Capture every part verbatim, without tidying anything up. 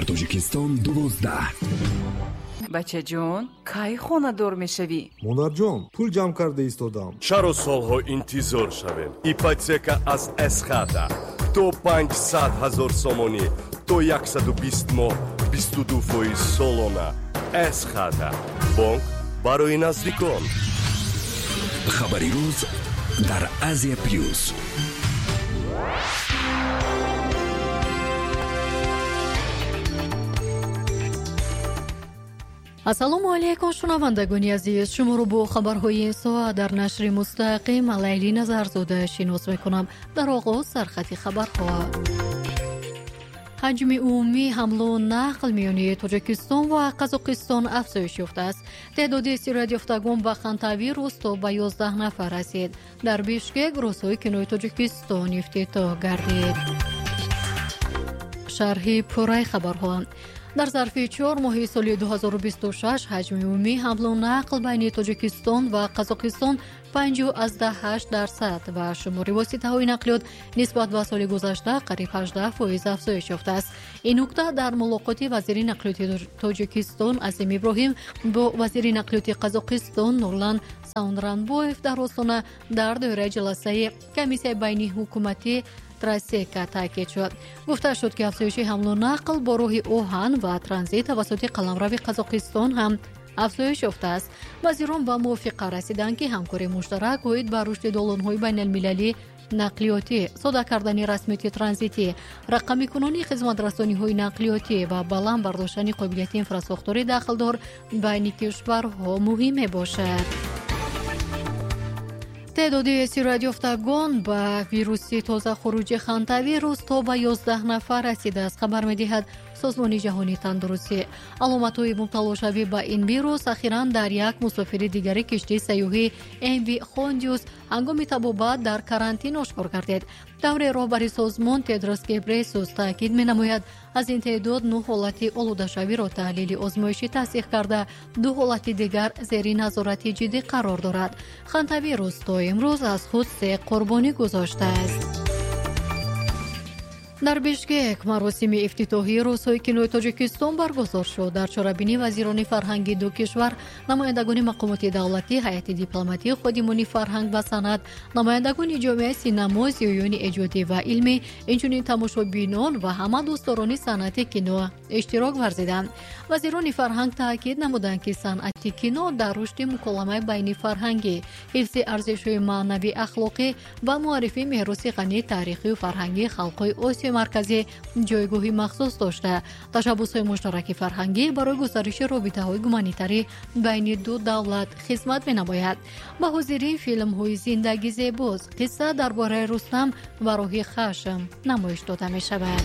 Тоҷикистон двоздаҳ. бача ҷон, кай хонадор мешавӣ? монарҷон, пул ҷамъ карда истодам. чаро солҳо интизор шавем? ипотека аз эсхата то панҷсад ҳазор сомонӣ то яксаду бист моҳ бисту ду фоиз солона. эсхата бонк барои наздикон. хабари рӯз дар Азия плюс. ассалому алайкум шунавандагони азиз, шуморо бо хабарҳои ин соат дар нашри мустақим Лайли Назарзода шинос мекунам. дар оғоз сархати хабарҳо. ҳаҷми умумии ҳамлу нақл миёни Тоҷикистон ва Қазоқистон афзоиш ёфтааст. теъдоди сироятёфтагон ба Хантавӣ рӯз то ба ёздаҳ нафар расид. дар Бишкек рӯзҳои кинои Тоҷикистон ифтитоҳ гардид. шарҳи пурраи хабарҳо. дар зарфи чор моҳи соли ду ҳазору бисту шаш ҳаҷми умумии ҳамлу нақл байни Тоҷикистон ва Қазоқистон панҷ азда ҳашт дарсад ва шумори воситаҳои нақлиёт нисбат ба соли гузашта қариб ҳаждаҳ фоиз афзоиш ёфтааст. ин нукта дар мулоқоти вазири нақлиёти Тоҷикистон Азим Иброҳим бо вазири нақлиёти Қазоқистон Нурлан Саунранбоев дар остона дар доираи ҷаласаи комиссияи байни ҳукуматӣ Трасека таъкид шуд. гуфта шуд ки афзоиши ҳамлу нақл бо роҳи оҳан ва транзит тавассути қаламрави Қазоқистон ҳам афзоиш ёфтааст. вазирон ба мувофиқа расиданд ки ҳамкории муштарак оид ба рушди долонҳои байналмилалӣ нақлиётӣ, сода кардани расмияти транзитӣ, рақамикунонии хизматрасониҳои нақлиётӣ ва баланд бардоштани қобилияти инфрасохтори дахлдор байни кишварҳо муҳим мебошад. теъдоди сироятёфтагон ба вируси тозахуруҷи Хантавӣ рӯз то ба ёздаҳ нафар расидааст, хабар медиҳад Созмони ҷаҳонии тандурустӣ. аломатҳои мубталошавӣ ба ин вирус ахиран дар як мусофири дигари киштии сайёҳӣ эм ви Хондиус ҳангоми табобат дар карантин ошкор гардид. даври роҳбари созмон Тедрос Гебрейсус таъкид менамояд, аз ин теъдод нӯ ҳолати олудашавиро таҳлили озмоишӣ тасдиқ карда, ду ҳолати дигар зери назорати ҷиддӣ қарор дорад. Хантавӣ рӯз то имрӯз аз худ се қурбонӣ гузоштааст. дар Бишкек маросими ифтитоҳии рӯзҳои кинои Тоҷикистон баргузор шуд. дар чорабинӣ вазирони фарҳанги ду кишвар, намояндагони мақомоти давлатӣ, ҳайати дипломатӣ, ходимони фарҳанг ва санъат, намояндагони ҷомеаи синамо, зиёёни эҷодӣ ва илмӣ, инчунин тамошобинон ва ҳама дӯстдорони санъати кино иштирок варзиданд. вазирони фарҳанг таъкид намуданд ки санъати кино дар рушди муколамаи байни фарҳангӣ, ҳифзи арзишҳои маънавӣ ахлоқӣ ва муаррифии мероси ғании таърихию фарҳангии халқҳои Осиёи марказӣ ҷойгоҳи махсус дошта, ташаббусҳои муштараки фарҳангӣ барои густариши робитаҳои гуманитарӣ байни ду давлат хизмат менамояд. ба ҳозирӣ филмҳои Зиндагӣ зебост, қисса дар бораи Рустам ва Роҳи хашм намоиш дода мешавад.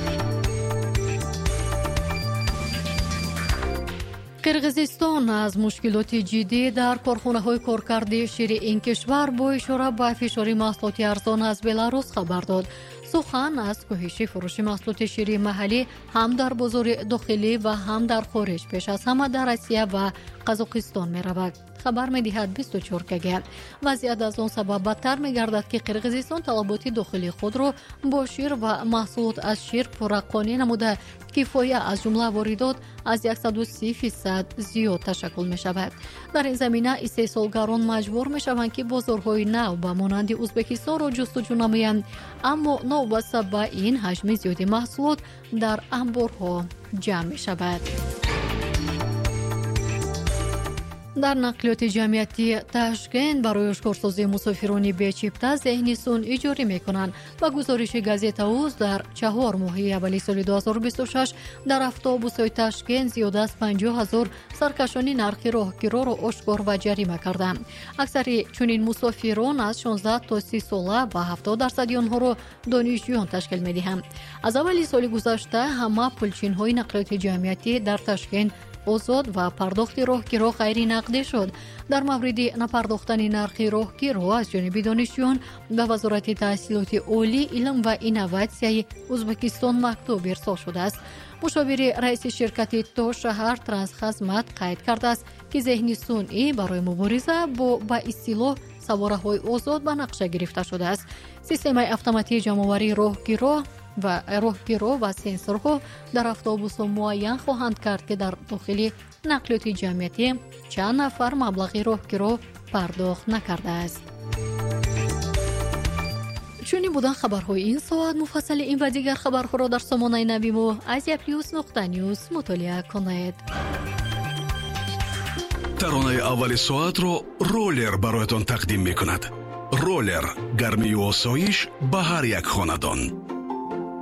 қирғизистон аз мушкилоти ҷиддӣ дар корхонаҳои коркарди шири ин кишвар бо ишора ба фишори маҳсулоти арзон аз Беларус хабар дод. сухан аз коҳиши фурӯши маҳсулоти ширии маҳаллӣ ҳам дар бозори дохилӣ ва ҳам дар хориҷ пеш аз ҳама дар Россия ва Қазоқистон меравад. хабар медиҳад бисту чор кг. вазъият аз он сабаб бадтар мегардад ки Қирғизистон талаботи дохилии худро бо шир ва маҳсулот аз шир пуррақонӣ намуда, кифоя аз ҷумла воридот аз яксаду си фисад зиёд ташаккул мешавад. дар ин замина истеҳсолгарон маҷбур мешаванд ки бозорҳои нав ба монанди Ӯзбекистонро ҷустуҷӯ намоянд, аммо новобаста ба ин ҳаҷми зиёди маҳсулот дар амборҳо ҷамъ мешавад. дар нақлиёти ҷамъиятӣ Ташкент барои ошкорсозии мусофирони бечипта зеҳни сунъӣ ҷорӣ мекунанд. ба гузориши газета УЗ дар чаҳор моҳи аввали соли ду ҳазору бисту шаш дар автобусҳои Ташкент зиёда аз панҷоҳ ҳазор саркашони нархи роҳгироро ошкор ва ҷарима карданд. аксари чунин мусофирон аз шонздаҳ то си сола ва ҳафтод дарсади онҳоро донишҷӯён ташкил медиҳанд. аз аввали соли гузашта ҳама пулчинҳои нақлиёти ҷамъиятӣ дар Ташкент озод ва пардохти роҳгиро ғайринақдӣ шуд. дар мавриди напардохтани нархи роҳгиро аз ҷониби донишҷӯён ба Вазорати таҳсилоти олӣ, илм ва инноватсияи Ӯзбекистон мактуб ирсол шудааст. мушовири раиси ширкати То шаҳар Трансхазмат қайд кардааст, ки зеҳни сунъӣ барои мубориза бо ба истилоҳ савораҳои озод ба нақша гирифта шудааст. системаи автоматии ҷамъоварии роҳгиро و راهگیرها و سنسورها در اتوبوس معین خواهند کرد که در داخل نقلیات جمعیتی چند نفر مبلغ راهگیرها پرداخت نکرده است. چونی بودن خبرهای این ساعت. مفصل این و دیگر خبرها را در سامانه نویمو ازیا پلیوس نقطه نیوز مطالعه کنید. ترانه اول ساعت رو رولر برایتان تقدیم می کند. رولر، گرمی و آسایش به هر یک خاندان.